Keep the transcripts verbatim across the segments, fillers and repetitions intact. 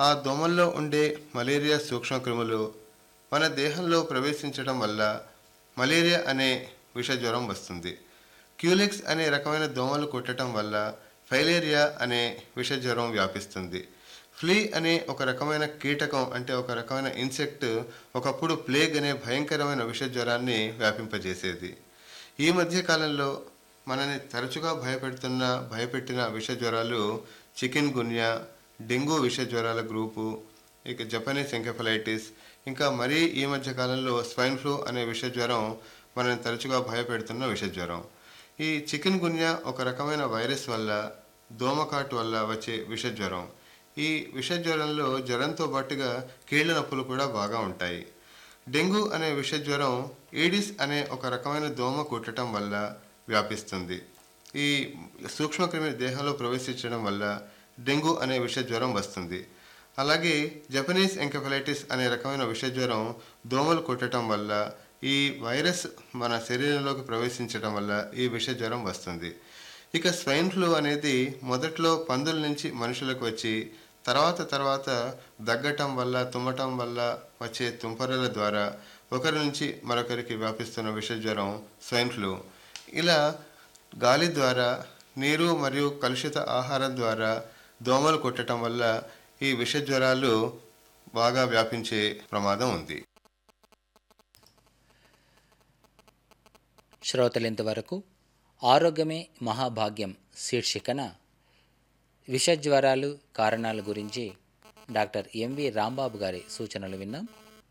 ఆ దోమల్లో ఉండే మలేరియా సూక్ష్మక్రిములు మన దేహంలో ప్రవేశించడం వల్ల మలేరియా అనే విష జ్వరం వస్తుంది. క్యూలెక్స్ అనే రకమైన దోమలు కుట్టడం వల్ల ఫైలేరియా అనే విష జ్వరం వ్యాపిస్తుంది. ఫ్లీ అనే ఒక రకమైన కీటకం అంటే ఒక రకమైన ఇన్సెక్ట్ ఒకప్పుడు ప్లేగ్ అనే భయంకరమైన విష జ్వరాన్ని వ్యాపింపజేసేది. ఈ మధ్య కాలంలో మనని తరచుగా భయపెడుతున్న భయపెట్టిన విష జ్వరాలు చికెన్ గున్యా, డెంగ్యూ విష జ్వరాల గ్రూపు, ఇక జపనీస్ ఎంకెఫలైటిస్, ఇంకా మరీ ఈ మధ్య కాలంలో స్వైన్ ఫ్లూ అనే విష జ్వరం మనని తరచుగా భయపెడుతున్న విష జ్వరం. ఈ చికెన్ గున్యా ఒక రకమైన వైరస్ వల్ల, దోమకాటు వల్ల వచ్చే విష జ్వరం. ఈ విష జ్వరంలో జ్వరంతో పాటుగా కీళ్ల నొప్పులు కూడా బాగా ఉంటాయి. డెంగ్యూ అనే విష జ్వరం ఈడిస్ అనే ఒక రకమైన దోమ కుట్టడం వల్ల వ్యాపిస్తుంది. ఈ సూక్ష్మక్రిమి దేహంలో ప్రవేశించడం వల్ల డెంగ్యూ అనే విష జ్వరం వస్తుంది. అలాగే జపనీస్ ఎంకెఫలైటిస్ అనే రకమైన విష జ్వరం దోమలు కుట్టడం వల్ల, ఈ వైరస్ మన శరీరంలోకి ప్రవేశించడం వల్ల ఈ విష జ్వరం వస్తుంది. ఇక స్వైన్ ఫ్లూ అనేది మొదట్లో పందుల నుంచి మనుషులకు వచ్చి తర్వాత తర్వాత దగ్గటం వల్ల, తుమ్మటం వల్ల వచ్చే తుంపరల ద్వారా ఒకరి నుంచి మరొకరికి వ్యాపిస్తున్న విష జ్వరం స్వైన్ ఫ్లూ. ఇలా గాలి ద్వారా, నీరు మరియు కలుషిత ఆహారం ద్వారా దోమలు కొట్టడం వల్ల ఈ విష జ్వరాలు బాగా వ్యాపించే ప్రమాదం ఉంది. శ్రోతలింతవరకు ఆరోగ్యమే మహాభాగ్యం శీర్షికన విషజ్వరాలు కారణాల గురించి డాక్టర్ ఎంవి రాంబాబు గారి సూచనలు విన్నాం.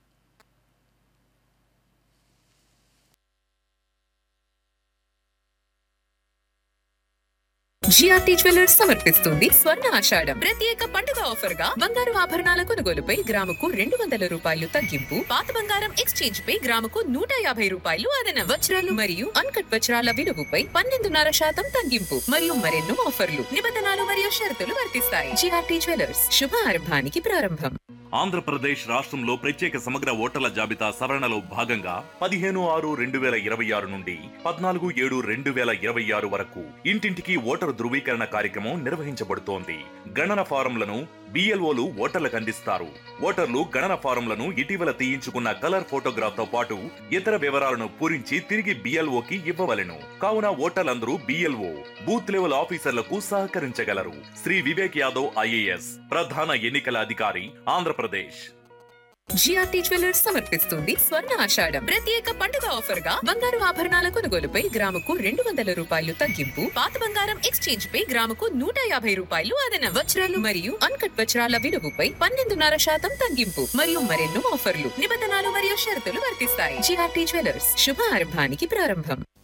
జిఆర్టీ జ్యువెలర్స్ సమర్పిస్తుంది స్వర్ణ ఆషాఢం ప్రత్యేక పండుగ ఆఫర్ గా బంగారు ఆభరణాల కొనుగోలుపై గ్రాముకు రెండు వందల రూపాయలు తగ్గింపు, పాత బంగారం ఎక్స్చేంజ్ పై గ్రాముకు నూట యాభై రూపాయలు అదనం, వజ్రాలు మరియు అన్కట్ వజ్రాల విలువపై పన్నెండున్నర శాతం తగ్గింపు మరియు మరెన్నో ఆఫర్లు, నిబంధనలు మరియు షరతులు వర్తిస్తాయి. జిఆర్టీ జ్యువెలర్స్ శుభ ఆరంభానికి ప్రారంభం. ఆంధ్రప్రదేశ్ రాష్ట్రంలో ప్రత్యేక సమగ్ర ఓటర్ల జాబితా సవరణలో భాగంగా పదిహేను ఆరు రెండు వేల ఇరవై ఆరు నుండి పద్నాలుగు ఏడు రెండు వేల ఇరవై ఆరు వరకు ఇంటింటికి ఓటరు ధృవీకరణ కార్యక్రమం నిర్వహించబడుతోంది. గణన ఫారంలను బిఎల్ఓలు ఓటర్లకు అందిస్తారు. ఓటర్లు గణన ఫారంలను ఇటీవల తీయించుకున్న కలర్ ఫోటోగ్రాఫ్ తో పాటు ఇతర వివరాలను పూరించి తిరిగి బిఎల్ఓకి ఇవ్వవలెను. కావున ఓటర్లందరూ బిఎల్ఓ బూత్ లెవెల్ ఆఫీసర్లకు సహకరించగలరు. శ్రీ వివేక్ యాదవ్ ఐఏఎస్ ప్రధాన ఎన్నికల అధికారి, ఆంధ్రప్రదేశ్. జిఆర్టీ జ్యువెలర్స్ సమర్పిస్తుంది స్వర్ణ ఆషాఢం ప్రత్యేక పండుగ ఆఫర్ గా బంగారు ఆభరణాల కొనుగోలుపై గ్రాముకు రెండు వందల రూపాయలు తగ్గింపు, పాత బంగారం ఎక్స్చేంజ్ పై గ్రాముకు నూట యాభై రూపాయలు అదనం, వజ్రాలు మరియు అన్కట్ వజ్రాల విలువపై పన్నెండున్నర శాతం తగ్గింపు మరియు మరెన్నో ఆఫర్లు, నిబంధనలు మరియు షరతులు వర్తిస్తాయి. జిఆర్టీ జ్యువెలర్స్ శుభ ఆరంభానికి ప్రారంభం.